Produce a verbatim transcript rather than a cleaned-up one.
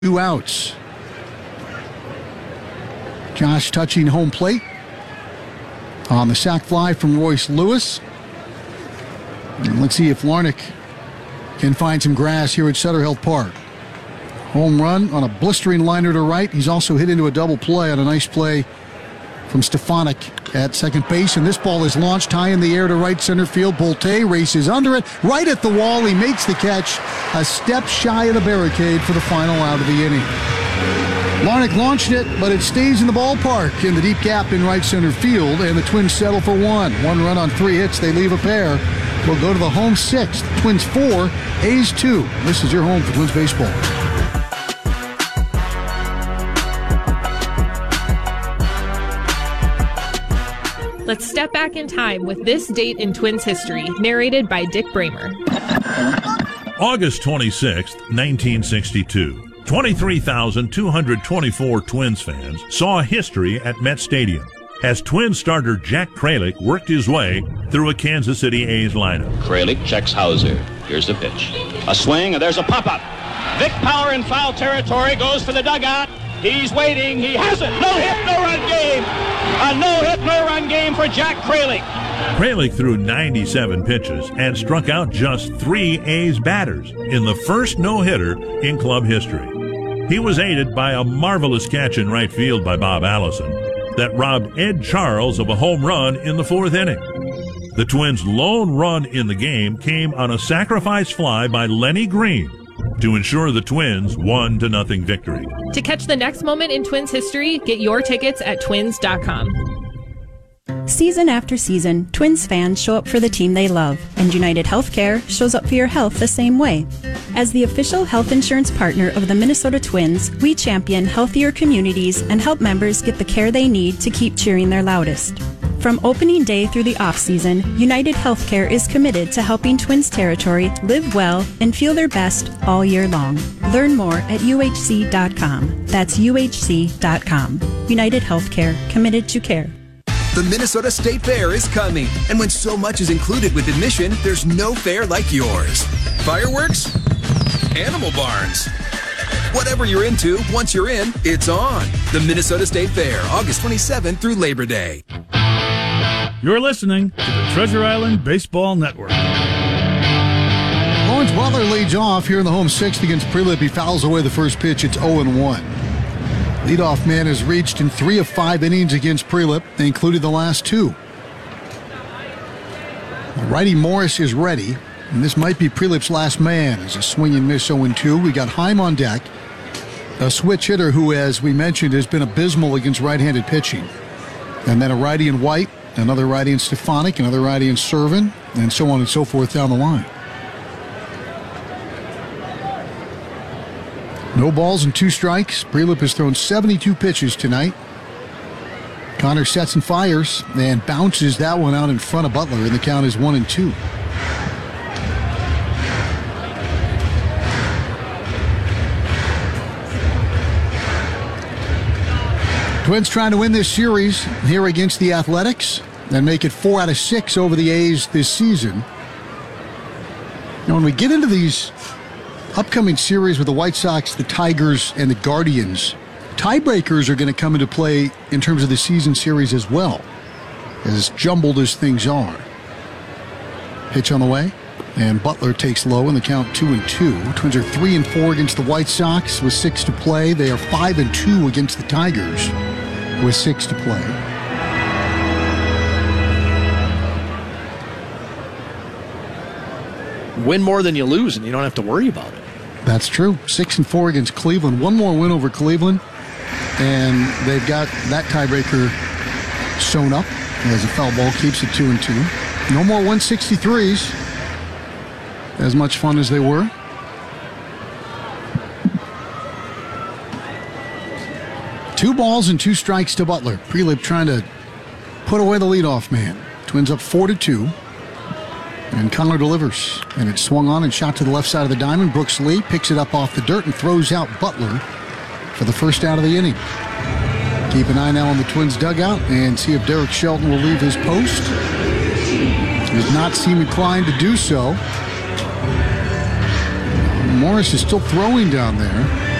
Two outs. Josh touching home plate on the sac fly from Royce Lewis. And let's see if Larnach can find some grass here at Sutter Health Park. Home run on a blistering liner to right. He's also hit into a double play on a nice play from Stefanik at second base. And this ball is launched high in the air to right center field. Bolte races under it, right at the wall. He makes the catch a step shy of the barricade for the final out of the inning. Larnach launched it, but it stays in the ballpark in the deep gap in right center field, and the Twins settle for one. One run on three hits. They leave a pair. We'll go to the home sixth. Twins four, A's two. This is your home for Twins baseball. Let's step back in time with this date in Twins history, narrated by Dick Bramer. August twenty-sixth, nineteen sixty-two. twenty-three thousand two hundred twenty-four Twins fans saw history at Met Stadium as Twins starter Jack Kralik worked his way through a Kansas City A's lineup. Kralik checks Hauser. Here's the pitch. A swing, and there's a pop-up. Vic Power in foul territory goes for the dugout. He's waiting. He has it. No-hit, no-run game. A no-hit, no-run game for Jack Kralik. Kralik threw ninety-seven pitches and struck out just three A's batters in the first no-hitter in club history. He was aided by a marvelous catch in right field by Bob Allison that robbed Ed Charles of a home run in the fourth inning. The Twins' lone run in the game came on a sacrifice fly by Lenny Green to ensure the Twins one to nothing victory. To catch the next moment in Twins history, get your tickets at twins dot com. Season after season, Twins fans show up for the team they love, and United Healthcare shows up for your health the same way. As the official health insurance partner of the Minnesota Twins, we champion healthier communities and help members get the care they need to keep cheering their loudest. From opening day through the off-season, United Healthcare is committed to helping Twins territory live well and feel their best all year long. Learn more at U H C dot com. That's U H C dot com. United Healthcare, committed to care. The Minnesota State Fair is coming, and when so much is included with admission, there's no fair like yours. Fireworks? Animal barns? Whatever you're into, once you're in, it's on. The Minnesota State Fair, August twenty-seventh through Labor Day. You're listening to the Treasure Island Baseball Network. Lawrence Butler leads off here in the home sixth against Prilip. He fouls away the first pitch. It's oh and one. Leadoff man has reached in three of five innings against Prilip, including the last two. The righty Morris is ready, and this might be Prilip's last man as a swing and miss oh and two. We got Heim on deck, a switch hitter who, as we mentioned, has been abysmal against right-handed pitching. And then a righty in White, another righty in Stefanik, another righty in Servin, and so on and so forth down the line. No balls and two strikes. Prilip has thrown seventy-two pitches tonight. Connor sets and fires and bounces that one out in front of Butler, and the count is one and two. Twins trying to win this series here against the Athletics and make it four out of six over the A's this season. Now, when we get into these upcoming series with the White Sox, the Tigers, and the Guardians, tiebreakers are going to come into play in terms of the season series as well, as jumbled as things are. Pitch on the way, and Butler takes low in the count two and two. Twins are three and four against the White Sox with six to play. They are five and two against the Tigers with six to play. Win more than you lose, and you don't have to worry about it. That's true. Six and four against Cleveland. One more win over Cleveland, and they've got that tiebreaker sewn up as a foul ball keeps it two and two. No more one sixty-threes. As much fun as they were. Two balls and two strikes to Butler. Prilip trying to put away the leadoff man. Twins up four to two. And Connor delivers. And it's swung on and shot to the left side of the diamond. Brooks Lee picks it up off the dirt and throws out Butler for the first out of the inning. Keep an eye now on the Twins dugout and see if Derek Shelton will leave his post. He does not seem inclined to do so. Morris is still throwing down there.